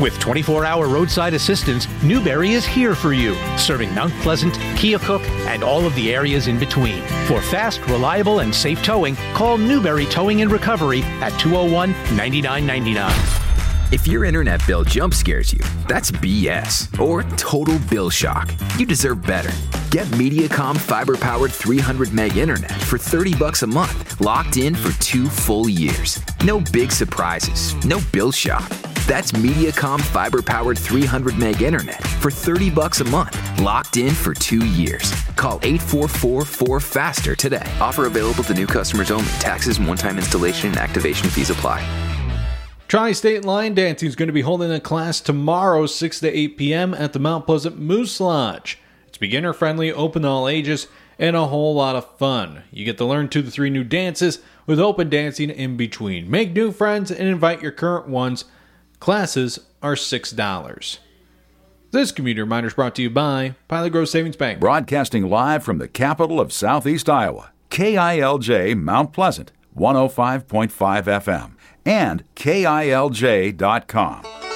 With 24-hour roadside assistance, Newberry is here for you, serving Mount Pleasant, Keokuk, and all of the areas in between. For fast, reliable, and safe towing, call Newberry Towing and Recovery at 201-9999. If your internet bill jump scares you, that's BS or total bill shock. You deserve better. Get Mediacom fiber-powered 300 meg internet for $30 a month, locked in for 2 full years. No big surprises, no bill shock. That's Mediacom fiber-powered 300 meg internet for $30 a month, locked in for 2 years. Call 844-4FASTER today. Offer available to new customers only. Taxes and one-time installation and activation fees apply. Tri-State Line Dancing is going to be holding a class tomorrow, 6 to 8 p.m. at the Mount Pleasant Moose Lodge. It's beginner-friendly, open to all ages, and a whole lot of fun. You get to learn 2 to 3 new dances with open dancing in between. Make new friends and invite your current ones. Classes are $6. This commuter reminder is brought to you by Pilot Grove Savings Bank. Broadcasting live from the capital of Southeast Iowa, KILJ Mount Pleasant, 105.5 FM, and KILJ.com.